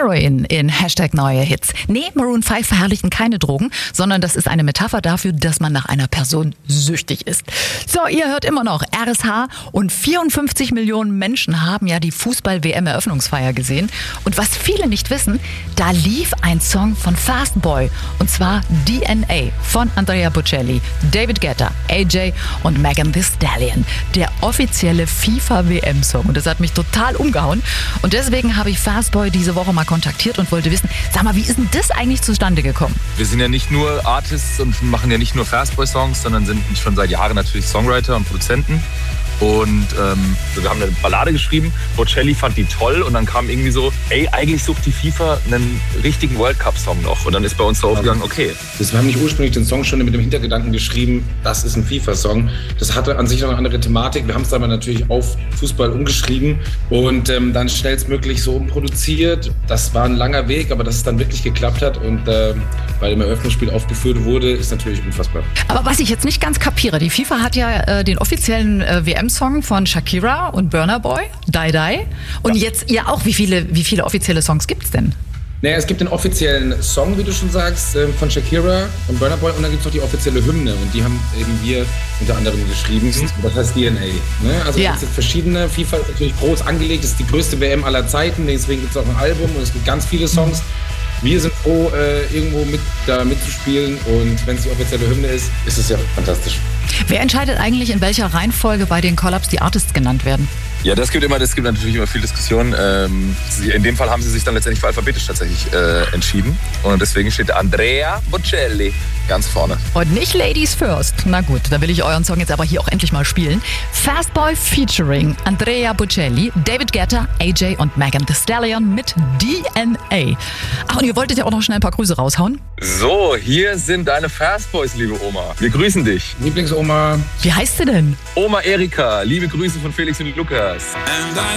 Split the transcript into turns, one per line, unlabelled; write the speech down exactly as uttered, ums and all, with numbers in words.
Heroin in Hashtag neue Hits. Nee, Maroon fünf verherrlichen keine Drogen, sondern das ist eine Metapher dafür, dass man nach einer Person süchtig ist. So, ihr hört immer noch R S H und vierundfünfzig Millionen Menschen haben ja die Fußball-W M-Eröffnungsfeier gesehen. Und was viele nicht wissen, da lief ein Song von Fast Boy und zwar D N A von Andrea Bocelli, David Guetta, A J und Megan Thee Stallion. Der offizielle FIFA-W M-Song. Und das hat mich total umgehauen. Und deswegen habe ich Fast Boy diese Woche mal kontaktiert und wollte wissen, sag mal, wie ist denn das eigentlich zustande gekommen?
Wir sind ja nicht nur Artists und machen ja nicht nur Fast Boy Songs, sondern sind schon seit Jahren natürlich Songwriter und Produzenten. Und ähm, wir haben eine Ballade geschrieben, Bocelli fand die toll und dann kam irgendwie so, ey, eigentlich sucht die FIFA einen richtigen World Cup Song noch. Und dann ist bei uns so aufgegangen, okay.
Wir haben nicht ursprünglich den Song schon mit dem Hintergedanken geschrieben, das ist ein FIFA-Song. Das hatte an sich noch eine andere Thematik. Wir haben es aber natürlich auf Fußball umgeschrieben und ähm, dann schnellstmöglich so umproduziert. Das war ein langer Weg, aber dass es dann wirklich geklappt hat und äh, bei dem Eröffnungsspiel aufgeführt wurde, ist natürlich unfassbar.
Aber was ich jetzt nicht ganz kapiere, die FIFA hat ja äh, den offiziellen äh, W M-Song von Shakira und Burna Boy, Die Die. Und ja. jetzt ihr auch. Wie viele, wie viele offizielle Songs gibt's denn?
Naja, es gibt den offiziellen Song, wie du schon sagst, von Shakira und Burna Boy und dann gibt es noch die offizielle Hymne und die haben eben wir unter anderem geschrieben. Das heißt D N A. Ne? Also ja. es gibt verschiedene. FIFA ist natürlich groß angelegt, das ist die größte W M aller Zeiten, deswegen gibt es auch ein Album und es gibt ganz viele Songs. Wir sind froh, äh, irgendwo mit, da mitzuspielen und wenn es die offizielle Hymne ist, ist es ja fantastisch.
Wer entscheidet eigentlich, in welcher Reihenfolge bei den Collabs die Artists genannt werden?
Ja, das gibt immer, das gibt natürlich immer viel Diskussion. Ähm, in dem Fall haben sie sich dann letztendlich für alphabetisch tatsächlich äh, entschieden. Und deswegen steht Andrea Bocelli ganz vorne.
Und nicht Ladies First. Na gut, da will ich euren Song jetzt aber hier auch endlich mal spielen. Fast Boy featuring Andrea Bocelli, David Guetta, A J und Megan Thee Stallion mit D N A. Ach, und ihr wolltet ja auch noch schnell ein paar Grüße raushauen?
So, hier sind deine Fast Boys, liebe Oma. Wir grüßen dich.
Lieblingsoma.
Wie heißt sie denn?
Oma Erika. Liebe Grüße von Felix und Lukas.
And I